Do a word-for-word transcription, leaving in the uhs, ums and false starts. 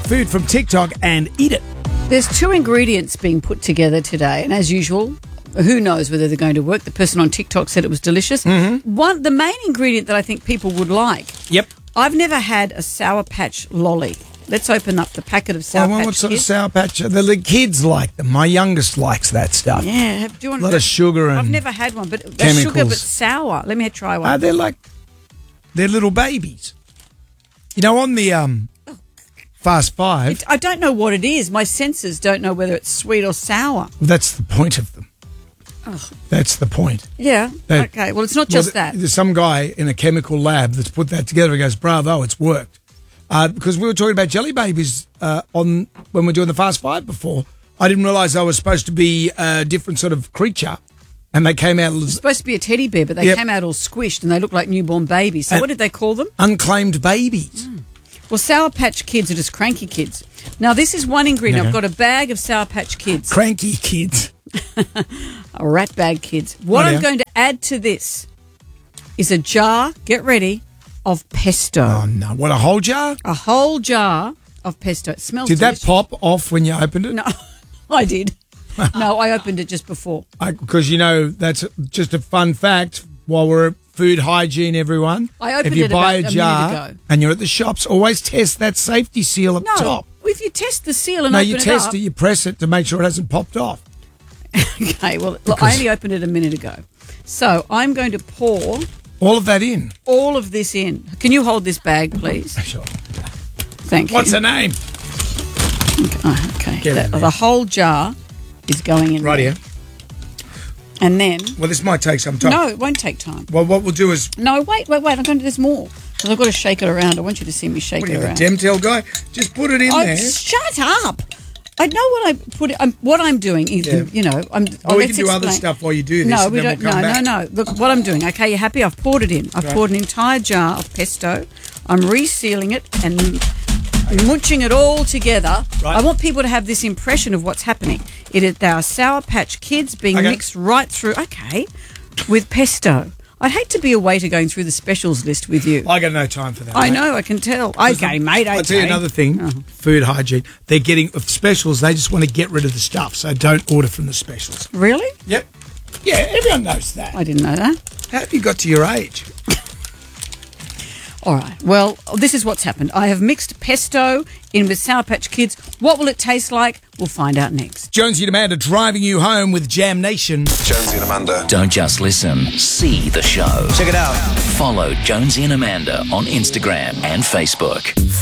food from TikTok and eat it. There's two ingredients being put together today, and as usual, who knows whether they're going to work. The person on TikTok said it was delicious. Mm-hmm. One, the main ingredient that I think people would like. Yep. I've never had a Sour Patch lolly. Let's open up the packet of Sour Oh, well, Patch what sort Kids. of Sour Patch? The little kids like them. My youngest likes that stuff. Yeah. Do you want A lot of sugar and I've never had one, but that's chemicals. sugar but sour. Let me try one. Uh, they're like, they're little babies. You know, on the um, Fast Five, It, I don't know what it is. My senses don't know whether it's sweet or sour. that's the point of them. Oh. That's the point. Yeah. That- okay. Well, it's not Well, just th- that. There's some guy in a chemical lab that's put that together. He goes, bravo, it's worked. Uh, because we were talking about jelly babies uh, on when we were doing the Fast Five before. I didn't realise they were supposed to be a different sort of creature. And they came out It's as supposed to be a teddy bear, but they Yep. came out all squished and they look like newborn babies. So And- what did they call them? unclaimed babies. Well, Sour Patch Kids are just cranky kids. Now, this is one ingredient. Okay. I've got a bag of Sour Patch Kids. Cranky kids. A rat bag kids. What Oh, I'm yeah. going to add to this is a jar, get ready, of pesto. Oh, no. What, a whole jar? A whole jar of pesto. It smells Did that delicious. pop off when you opened it? No, I did. No, I opened it just before. Because, you know, that's just a fun fact while we're at food hygiene, everyone. I opened if you it buy about a a jar minute ago. and you're at the shops, always test that safety seal up No, top. if you test the seal and No, open you it test up. it, you press it to make sure it hasn't popped off. Okay, well, look, I Because- only opened it a minute ago. So I'm going to pour All of that in. all of this in. Can you hold this bag, please? Sure. Thank you. What's her name? Oh, okay. Get The, in there. the whole jar is going in Right there. here. And then... Well, this might take some time. No, it won't take time. Well, what we'll do is... No, wait, wait, wait. I'm going to do this more. Because I've got to shake it around. I want you to see me shake What it are you, the around. Demtel guy? Just put it in Oh, there. shut up. I know what I put. I'm, what I'm doing. Is, Yeah. You know, I'm. Or oh, we let's can do other explain. stuff while you do this. No, and we then don't. We'll come no, back. no, no. Look, what I'm doing. Okay, you happy? I've poured it in. I've Right. poured an entire jar of pesto. I'm resealing it and munching it all together. Right. I want people to have this impression of what's happening. It is there are Sour Patch Kids being Okay. mixed right through. Okay, with pesto. I'd hate to be a waiter going through the specials list with you. I got no time for that. I mate. know. I can tell. Okay, mate. Okay. I'll tell you another thing. Oh. Food hygiene. They're getting of specials. They just want to get rid of the stuff, so don't order from the specials. Really? Yep. Yeah, everyone knows that. I didn't know that. How have you got to your age? All right. Well, this is what's happened. I have mixed pesto in with Sour Patch Kids. What will it taste like? We'll find out next. Jonesy and Amanda driving you home with Jam Nation. Jonesy and Amanda. Don't just listen, see the show. Check it out. Follow Jonesy and Amanda on Instagram and Facebook.